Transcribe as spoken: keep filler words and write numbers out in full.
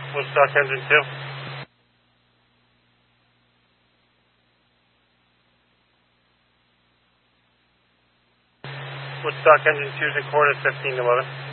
Woodstock engine two. Woodstock engine two is in coordinates fifteen eleven.